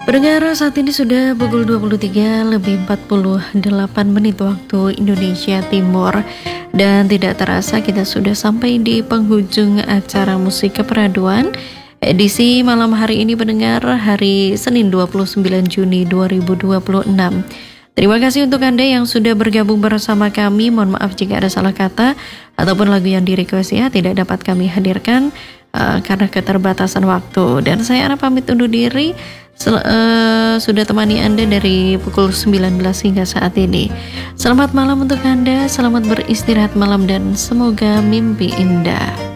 Pendengar, saat ini sudah pukul 23 lebih 48 menit waktu Indonesia Timur. Dan tidak terasa kita sudah sampai di penghujung acara Musik Keperaduan edisi malam hari ini, pendengar, hari Senin 29 Juni 2026. Terima kasih untuk Anda yang sudah bergabung bersama kami. Mohon maaf jika ada salah kata ataupun lagu yang di-request ya tidak dapat kami hadirkan karena keterbatasan waktu. Dan saya Ana pamit undur diri. Sudah temani Anda dari pukul 19 hingga saat ini. Selamat malam untuk Anda, selamat beristirahat malam dan semoga mimpi indah.